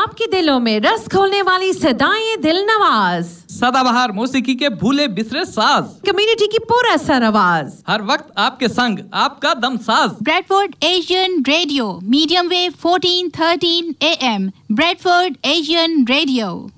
आपके दिलों में रस खोलने वाली सदाएं दिल नवाज, सदाबहार मौसीकी के भूले बिसरे साज, कम्युनिटी की पूरा सर आवाज, हर वक्त आपके संग आपका Damsaz. Bradford Asian radio, medium wave 1413 AM, Bradford Asian radio.